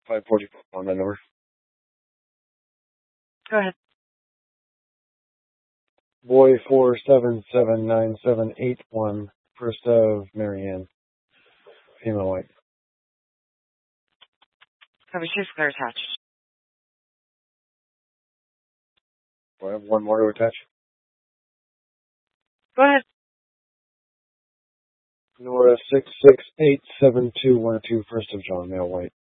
540 on that number. Go ahead. Boy 4779781, first of Marianne. Female white. Cover 2 clear attached. Do I have one more to attach? Go ahead. Nora 6687212, first of John, male white.